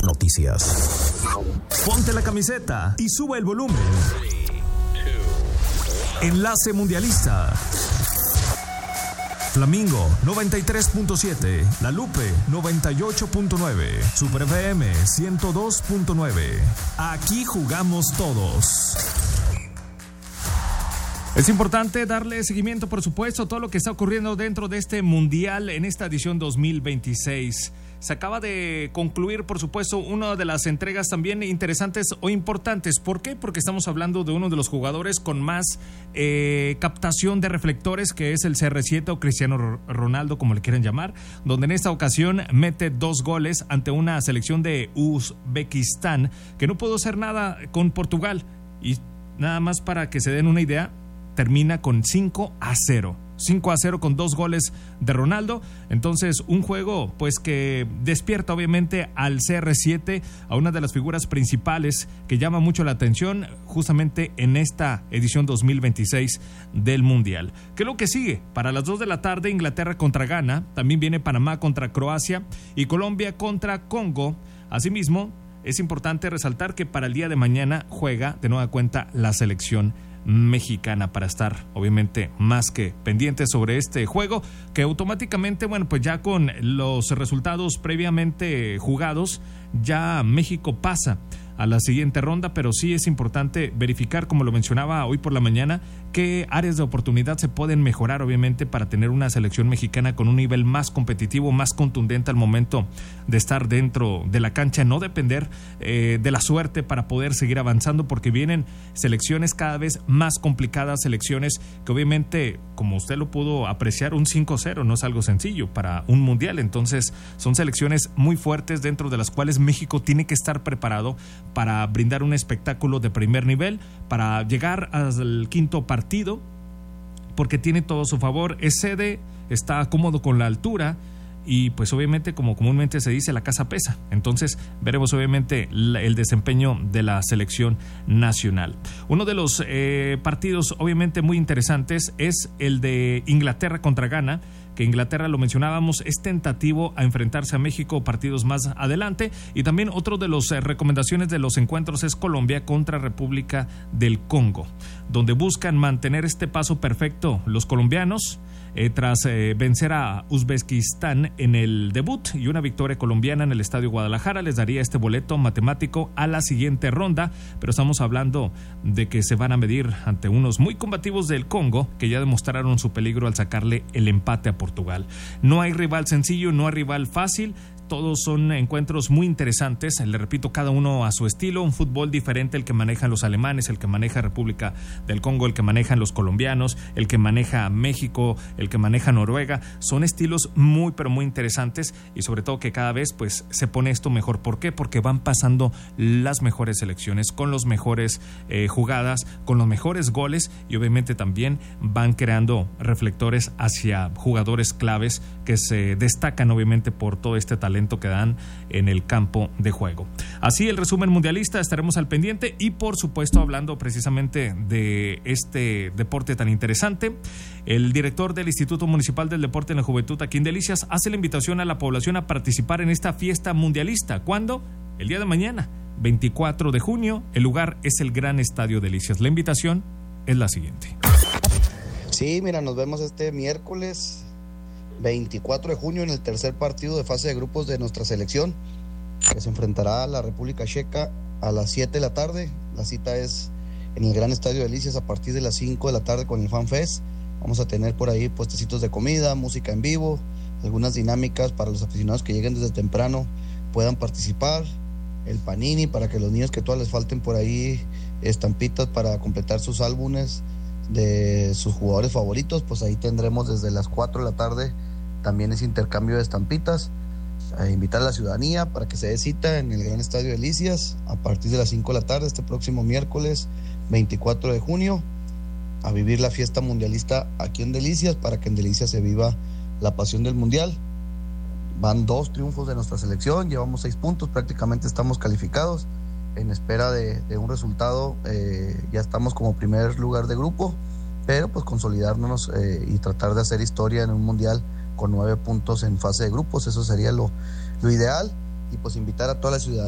noticias. Ponte la camiseta y sube el volumen. Enlace Mundialista. Flamingo 93.7, La Lupe 98.9, Super FM 102.9. Aquí jugamos todos. Es importante darle seguimiento, por supuesto, a todo lo que está ocurriendo dentro de este Mundial en esta edición 2026. Se acaba de concluir, por supuesto, una de las entregas también interesantes o importantes. ¿Por qué? Porque estamos hablando de uno de los jugadores con más captación de reflectores, que es el CR7 o Cristiano Ronaldo, como le quieran llamar, donde en esta ocasión mete 2 goles ante una selección de Uzbekistán, que no pudo hacer nada con Portugal. Y nada más para que se den una idea, termina con 5-0. 5-0 con 2 goles de Ronaldo. Entonces, un juego pues que despierta obviamente al CR7, a una de las figuras principales que llama mucho la atención justamente en esta edición 2026 del Mundial. ¿Qué es lo que sigue? Para las 2 de la tarde, Inglaterra contra Ghana, también viene Panamá contra Croacia y Colombia contra Congo. Asimismo, es importante resaltar que para el día de mañana juega de nueva cuenta la selección mexicana, para estar obviamente más que pendientes sobre este juego, que automáticamente, bueno, pues ya con los resultados previamente jugados, ya México pasa a la siguiente ronda, pero sí es importante verificar, como lo mencionaba hoy por la mañana, qué áreas de oportunidad se pueden mejorar, obviamente, para tener una selección mexicana con un nivel más competitivo, más contundente al momento de estar dentro de la cancha, no depender de la suerte para poder seguir avanzando, porque vienen selecciones cada vez más complicadas, selecciones que obviamente, como usted lo pudo apreciar, un 5-0 no es algo sencillo para un mundial. Entonces son selecciones muy fuertes, dentro de las cuales México tiene que estar preparado para brindar un espectáculo de primer nivel, para llegar al quinto partido, porque tiene todo a su favor, es sede, está cómodo con la altura y pues obviamente, como comúnmente se dice, la casa pesa. Entonces veremos obviamente el desempeño de la selección nacional. Uno de los partidos obviamente muy interesantes es el de Inglaterra contra Ghana, que Inglaterra, lo mencionábamos, es tentativo a enfrentarse a México partidos más adelante. Y también otro de las recomendaciones de los encuentros es Colombia contra República del Congo, donde buscan mantener este paso perfecto los colombianos tras vencer a Uzbekistán en el debut, y una victoria colombiana en el Estadio Guadalajara les daría este boleto matemático a la siguiente ronda. Pero estamos hablando de que se van a medir ante unos muy combativos del Congo, que ya demostraron su peligro al sacarle el empate a Portugal. No hay rival sencillo, no hay rival fácil. Todos son encuentros muy interesantes, le repito, cada uno a su estilo, un fútbol diferente el que manejan los alemanes, el que maneja República del Congo, el que manejan los colombianos, el que maneja México, el que maneja Noruega. Son estilos muy pero muy interesantes, y sobre todo que cada vez pues se pone esto mejor. ¿Por qué? Porque van pasando las mejores selecciones, con los mejores jugadas, con los mejores goles, y obviamente también van creando reflectores hacia jugadores claves que se destacan obviamente por todo este talento que dan en el campo de juego. Así el resumen mundialista, estaremos al pendiente. Y por supuesto, hablando precisamente de este deporte tan interesante, el director del Instituto Municipal del Deporte en la Juventud aquí en Delicias hace la invitación a la población a participar en esta fiesta mundialista. ¿Cuándo? El día de mañana, 24 de junio. El lugar es el Gran Estadio Delicias. La invitación es la siguiente. Sí, mira, nos vemos este miércoles 24 de junio en el tercer partido de fase de grupos de nuestra selección, que se enfrentará a la República Checa a las 7 de la tarde. La cita es en el Gran Estadio Delicias a partir de las 5 de la tarde con el Fan Fest. Vamos a tener por ahí puestecitos de comida, música en vivo, algunas dinámicas para los aficionados que lleguen desde temprano puedan participar, el panini para que los niños que todas les falten por ahí estampitas para completar sus álbumes de sus jugadores favoritos. Pues ahí tendremos desde las 4 de la tarde también ese intercambio de estampitas. Invitar a la ciudadanía para que se dé cita en el Gran Estadio Delicias a partir de las 5 de la tarde este próximo miércoles 24 de junio a vivir la fiesta mundialista aquí en Delicias, para que en Delicias se viva la pasión del mundial. Van 2 triunfos de nuestra selección, llevamos 6 puntos, prácticamente estamos calificados. En espera de un resultado, ya estamos como primer lugar de grupo, pero pues consolidarnos y tratar de hacer historia en un mundial con 9 puntos en fase de grupos. Eso sería lo ideal, y pues invitar a toda la ciudadanía